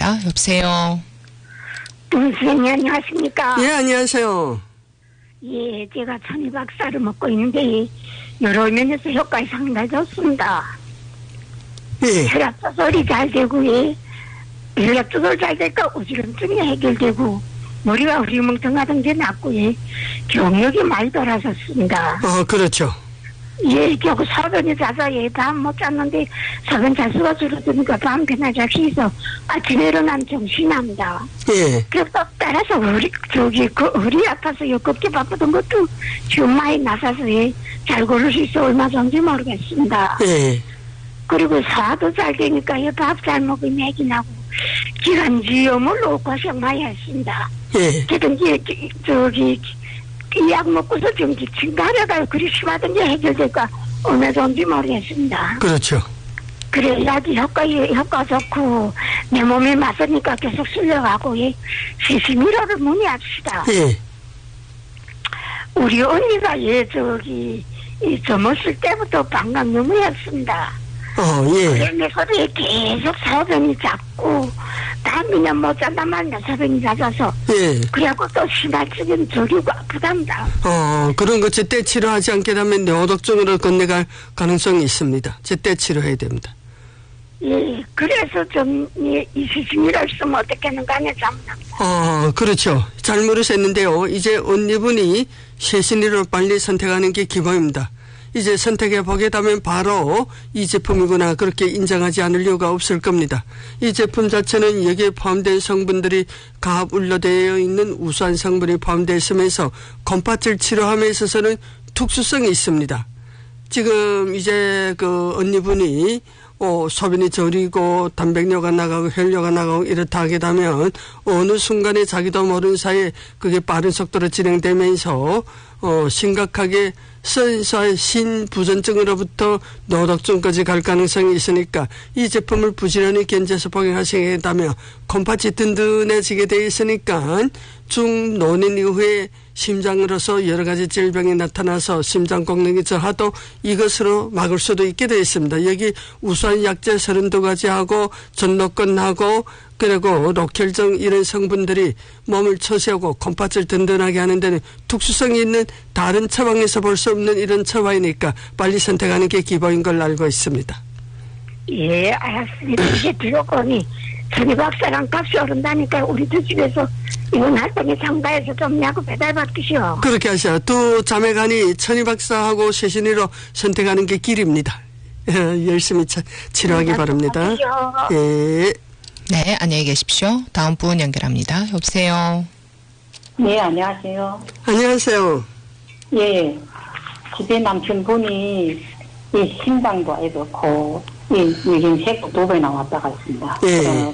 연결합니다. 여보세요. 선생님 안녕하십니까? 예, 안녕하세요. 예, 제가 천희박사를 먹고 있는데 여러 면에서 효과가 상당히 좋습니다. 예. 혈압 조절이 잘 되고, 예. 혈압 조절 잘 되니까 어지럼증이 해결되고 머리가 흐리멍텅하던 게 낫고, 예. 경력이 많이 돌아섰습니다. 그렇죠. 예, 결국 소변이 자서, 예, 밤 못 잤는데 소변 자수가 줄어드니까 밤 그날 자기 있어 아침에 일어나면 정신이 납니다. 예. 그래서 따라서 허리 아파서 걷기 바쁘던 것도 지금 많이 나서서, 예, 잘 걸을 수 있어 얼마 전인지 모르겠습니다. 예. 그리고 소화도 잘 되니까, 예, 밥 잘 먹으면 맥이 나고 기관지염을 고생 많이 했습니다. 예. 그런지 이 약 먹고서 좀 증가하려가 그리 심하던 게 해결될까 어느 정도인지 모르겠습니다. 그렇죠. 그래, 약이 효과 좋고 내 몸에 맞으니까 계속 쓸려가고, 예, 시시미로를 문의합시다. 예. 우리 언니가, 예, 젊었을 때부터 방광 너무했습니다. 예. 그래서 계속 소변이 작고 밤이면 못 잔단 말이야. 소변이 잦아서. 예. 그래갖고 또 심할적인 저리고 아프답니다. 그런 거 제때 치료하지 않게 되면 뇌오독증으로 건너갈 가능성이 있습니다. 제때 치료해야 됩니다. 예, 그래서 좀, 예, 이 시신이를 쓰면 어떻게 하는가 하냐 잡니다. 그렇죠. 잘 물으셨는데요. 이제 언니분이 쇄신이를 빨리 선택하는 게 기본입니다. 이제 선택해 보게 되면 바로 이 제품이구나 그렇게 인정하지 않을 이유가 없을 겁니다. 이 제품 자체는 여기에 포함된 성분들이 가압 울로되어 있는 우수한 성분이 포함되어 있으면서 곰파질 치료함에 있어서는 특수성이 있습니다. 지금 이제 그 언니분이 소변이 저리고 단백뇨가 나가고 혈뇨가 나가고 이렇다 하게 되면 어느 순간에 자기도 모르는 사이에 그게 빠른 속도로 진행되면서 심각하게 선사의 신부전증으로부터 노독증까지 갈 가능성이 있으니까 이 제품을 부지런히 견제해서 복용하시게 되면 콩팥이 든든해지게 되어 있으니까 중노년 이후에 심장으로서 여러 가지 질병이 나타나서 심장功능이 저하도 이것으로 막을 수도 있게 되어 있습니다. 여기 우수한 약재 32가지하고 전로건하고 그리고 록혈정 이런 성분들이 몸을 처세하고 콩팥을 든든하게 하는 데는 특수성이 있는 다른 처방에서 볼 수 없는 이런 처방이니까 빨리 선택하는 게 기본인 걸 알고 있습니다. 예, 알았습니다. 이제 들어보니 천희 박사랑 값이 오른다니까 우리도 집에서 이번 활동에 참가해서 좀 야구 배달받기시오. 그렇게 하셔. 두 자매간이 천희 박사하고 쇄신이로 선택하는 게 길입니다. 열심히 치료하기 바랍니다. 예. 네, 안녕히 계십시오. 다음 분 연결합니다. 여보세요. 네, 안녕하세요. 안녕하세요. 예, 집에 남편분이 이 심장도 안 좋고 이 위궤색 2번 나왔다가 있습니다. 예.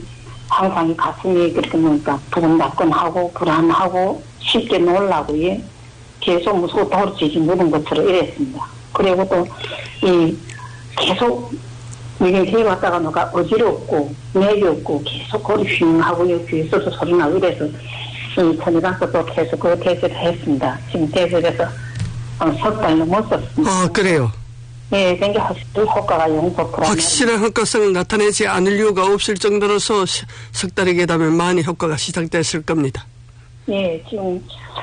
항상 가슴이 그렇게 뭔가 두근다끈하고 불안하고 쉽게 놀라고, 예, 계속 무서워 돌지지 묻은 것처럼 이랬습니다. 그리고 또 이 계속 위궤색이 왔다가 누가 어지럽고 맥이 없고 계속 거리 휘하고 귀에서도 소리 나고 이래서 이 천희박사 또 계속 그 대세를 했습니다. 지금 대세에서 석 달 넘었었습니다. 그래요. 예, 그게 확실히 효과가 영속 확실한 효과성을 나타내지 않을 이유가 없을 정도로서 석 달이게 되면 많이 효과가 시작됐을 겁니다. 예, 지금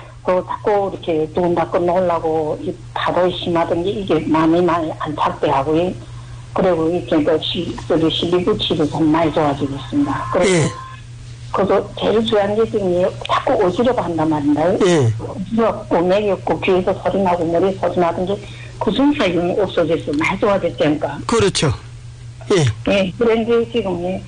자꾸 이렇게 두근다끈 놀라고 이 파도 심하던 게 이게 많이 안착돼하고, 그리고 이렇게 또 시비구치도 좀 많이 좋아지고 있습니다. 그래서 예. 그거 제일 중요한 게 지금 자꾸 어지러워 한단 말인가요? 예. 어지럽고 맥이 없고 귀에서 소리 나고 머리 소리 나던 게 구중사이 없어져서 많이 좋아졌다니까. 그렇죠. 예. 예, 그런데 지금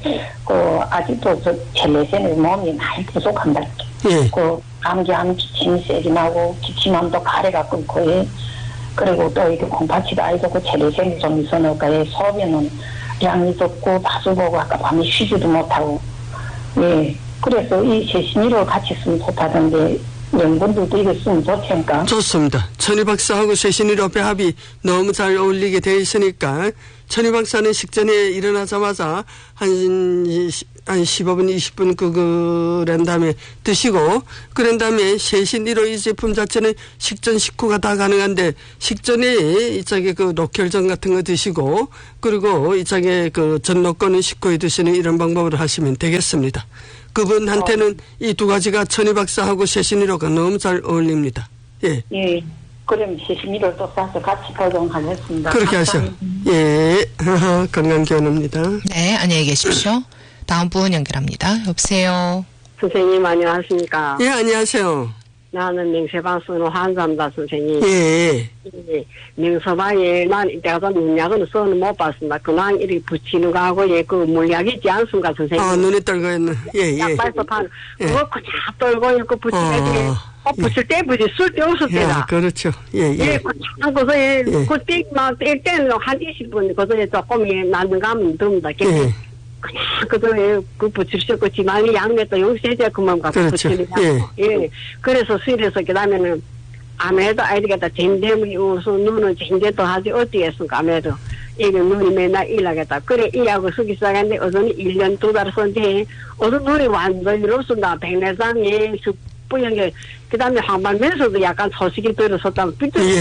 아직도 첼레센의 몸이 많이 부족한다. 예. 감기하면 기침이 세게 나고 기침하면 가래가 끊고, 예. 그리고 또 이렇게 콩팥이도 아이 좋고 첼레센이 좀 있어놓을까, 예. 소변은 양이 적고 바수보고 아까 밤에 쉬지도 못하고, 예. 그래서 이 쇄신이로 같이 쓰면 좋다던데 연분들도 이거 쓰면 좋다니까. 좋습니다. 천희 박사하고 쇄신이로 배합이 너무 잘 어울리게 되어 있으니까 천희 박사는 식전에 일어나자마자 한 한 15분, 20분 그런 다음에 드시고, 그런 다음에 세신 1호 이 제품 자체는 식전 식후가 다 가능한데, 식전에 이쪽에 그 녹혈전 같은 거 드시고, 그리고 이쪽에 그 전록권은 식후에 드시는 이런 방법으로 하시면 되겠습니다. 그분한테는 이 두 가지가 천희박사하고 세신 1호가 너무 잘 어울립니다. 예. 예. 그럼 세신 1호도 사서 같이 복용하겠습니다. 그렇게 하셔. 예. 건강기원입니다. 네, 안녕히 계십시오. 다음 분 연결합니다. 여보세요. 선생님 안녕하십니까? 예, 안녕하세요. 나는 명서방 쓰는 환자입니다, 선생님. 예. 예. 명서방에 난 이때가 눈약은 써는 못 봤습니다. 그냥 이렇게 붙이는 거하고 그 물약이 있지 않습니까, 선생님? 아, 눈에 떨고 있는. 예, 예. 약발서 판 예. 그거 그냥 떨고 있고 붙이는 붙일 때 붙이 쓸 때 없을 예, 때다. 그렇죠. 예, 예. 예, 그냥 거기서 뗄 때는 한 20분 거기서 조금 나는 가면 됩니다. 예. 그냥 그거 그 붙일 수 있고 지만이 양мет도 용세제 그만 갖고 그렇죠. 붙이는 거. 예. 그래서 수일에서 그다음에는 아무래도 아이들겠다 젠데문이 우서 눈은 젠데도 하지 어디 했습니까 아무래도 이게 눈이 맨날 일하겠다. 그래 이하고 쓰기 시작했는데 어서는 1년 2달 썼는데 어서 눈이 완전히 이렇습니다. 백내장에 뿌연게 그다음에 황반면서도 약간 소식이 들었었다면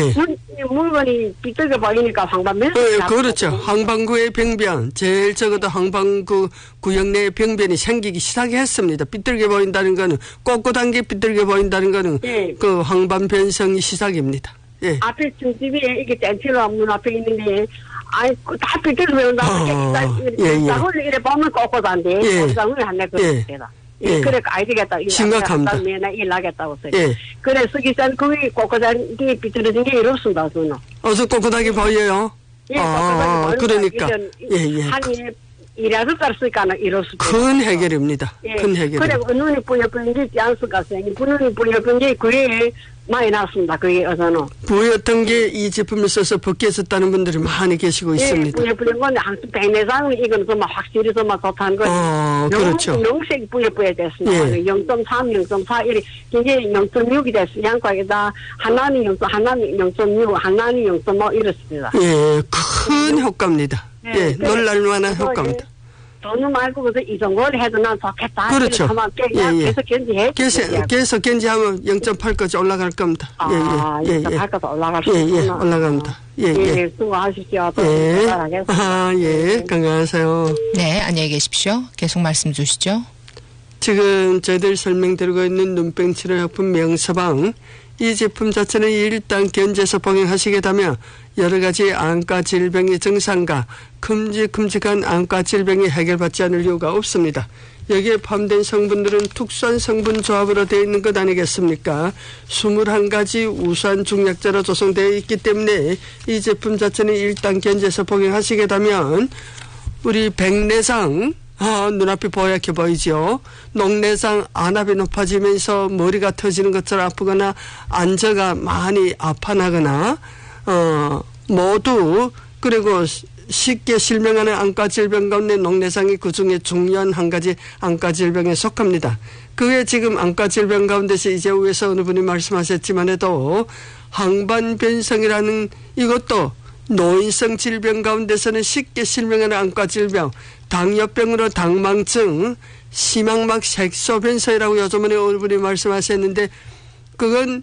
물건이 삐뚤게 보이니까 황반면서 그렇죠. 황반구의 병변 제일 적어도 황반구 구역 내의 병변이 생기기 시작했습니다. 삐뚤게 보인다는 거는 꼿꼿한 게 삐뚤게 보인다는 거는 예. 그 황반변성이 시작입니다. 예. 앞에 중집에 이게 댄치로 문 앞에 있는데 아이 다 삐뚤게 보인다. 이래 보면 꼿꼿한데 장을 안 내고 있다. 예, 그래, 알겠다. 심각합니다. 맨날 일하겠다고 써요. 예. 그래, 쓰기 전, 그게 꼿꼿한 게 삐뚤어진 게 이렇습니다, 저는. 어서 꼿꼿하게 보여요? 예, 꼿꼿하게 그러니까. 예. 한 일해서 땄으니까 이렇습니다. 큰 해결입니다. 예. 큰 해결. 그래, 눈이 뿌옇뿌연 게 있지 않습니까, 선생님? 눈이 뿌옇뿌연 게 그게 많이 났습니다, 그게 어서는. 부였던 게 이 제품을 써서 벗겨졌다는 분들이 많이 계시고 있습니다. 예, 뿌옇뿌연 건데, 항상 백내장은 이건 정말 확실히 정말 좋다는 거예요. 그렇죠. 영색 뿌옇뿌옇 됐습니다. 예. 0.3, 0.4, 이렇게, 이게 0.6이 됐어요. 양과에다, 하나는 0.6, 하나는 0.5 이렇습니다. 예, 큰 효과입니다. 예, 놀랄만한 효과입니다. 돈은 말고 그래서 이 정도를 해도 난 좋겠다. 그렇죠. 계속 견지해. 계속 견지하면 0.8까지 올라갈 겁니다. 예. 0.8까지 올라갈 수 있구나. 예, 올라갑니다. 예. 수고하십시오. 예, 건강하세요. 네, 안녕히 계십시오. 계속 말씀 주시죠. 지금 저희들 설명드리고 있는 눈병 치료약품 명서방, 이 제품 자체는 일단 견제해서 복용하시게 되면 여러 가지 안과 질병의 증상과 큼직큼직한 안과 질병이 해결받지 않을 이유가 없습니다. 여기에 포함된 성분들은 특수한 성분 조합으로 되어 있는 것 아니겠습니까? 21가지 우수한 중약자로 조성되어 있기 때문에 이 제품 자체는 일단 견제해서 복용하시게 되면 우리 백내장, 눈앞이 뽀얗게 보이죠. 녹내장 안압이 높아지면서 머리가 터지는 것처럼 아프거나 안저가 많이 아파나거나 모두 그리고 쉽게 실명하는 안과 질병 가운데 녹내장이 그중에 중요한 한 가지 안과 질병에 속합니다. 그게 지금 안과 질병 가운데서 이제 위에서 어느 분이 말씀하셨지만 해도 황반변성이라는 이것도 노인성 질병 가운데서는 쉽게 실명하는 안과 질병, 당뇨병으로 당망증, 심앙막 색소변성이라고 요즘에 어느 분이 말씀하셨는데 그건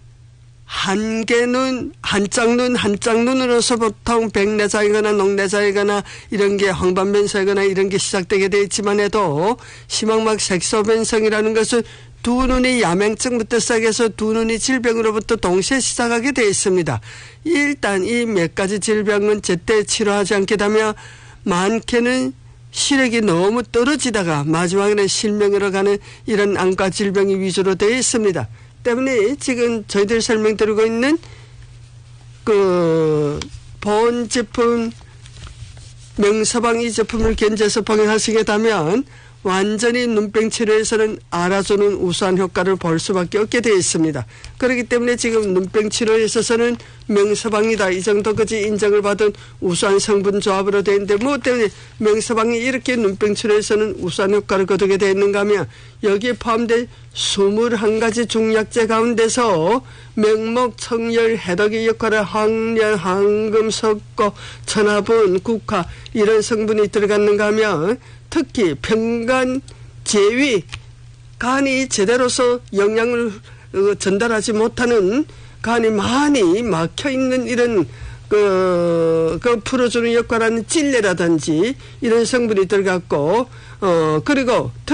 한짝눈으로서 보통 백내장이거나 녹내장이거나 이런 게 황반변성이거나 이런 게 시작되게 되어 있지만 해도 심앙막 색소변성이라는 것은 두 눈이 야맹증부터 시작해서 두 눈이 질병으로부터 동시에 시작하게 되어 있습니다. 일단 이 몇 가지 질병은 제때 치료하지 않게 되면 많게는 시력이 너무 떨어지다가 마지막에는 실명으로 가는 이런 안과 질병이 위주로 되어 있습니다. 때문에 지금 저희들 설명드리고 있는 그 본 제품 명서방 이 제품을 견제해서 복용하시게 되면 완전히 눈병 치료에서는 알아주는 우수한 효과를 볼 수밖에 없게 되어 있습니다. 그렇기 때문에 지금 눈병 치료에 있어서는 명서방이다 이 정도까지 인정을 받은 우수한 성분 조합으로 되어 있는데 뭐 때문에 명서방이 이렇게 눈병 치료에서는 우수한 효과를 거두게 되어 있는가 하면 여기에 포함된 21가지 중약제 가운데서 명목, 청열, 해독의 역할을 항열, 황금, 석고, 천화분, 국화 이런 성분이 들어갔는가 하면 특히 평간 제위, 간이 제대로서 영양을 전달하지 못하는 간이 많이 막혀 있는 이런 그 풀어주는 역할하는 찔레라든지 이런 성분이 들어갔고, 그리고